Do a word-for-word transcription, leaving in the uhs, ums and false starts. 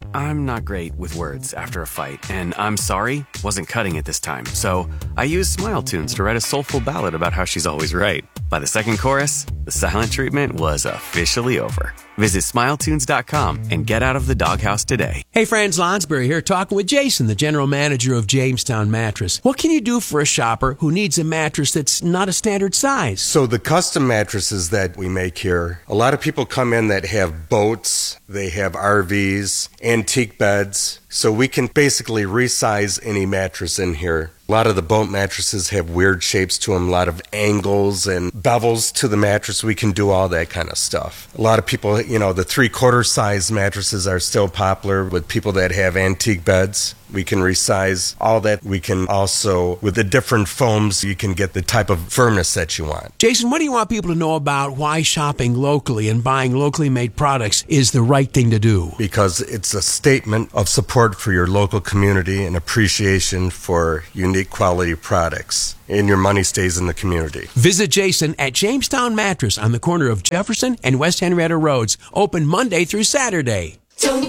I'm not great with words after a fight, and I'm sorry wasn't cutting it this time, so I used Smile Tunes to write a soulful ballad about how she's always right. By the second chorus, the silent treatment was officially over. Visit smile tunes dot com and get out of the doghouse today. Hey friends, Lonsberry here, talking with Jason, the general manager of Jamestown Mattress. What can you do for a shopper who needs a mattress that's not a standard size? So the custom mattresses that we make here, a lot of people come in that have boats, they have R Vs, antique beds, so we can basically resize any mattress in here. A lot of the boat mattresses have weird shapes to them, a lot of angles and bevels to the mattress. We can do all that kind of stuff. A lot of people, you know, the three-quarter size mattresses are still popular with people that have antique beds. We can resize all that. We can also, with the different foams, you can get the type of firmness that you want. Jason, what do you want people to know about why shopping locally and buying locally made products is the right thing to do? Because it's a statement of support for your local community and appreciation for unique quality products. And your money stays in the community. Visit Jason at Jamestown Mattress on the corner of Jefferson and West Henrietta Roads. Open Monday through Saturday.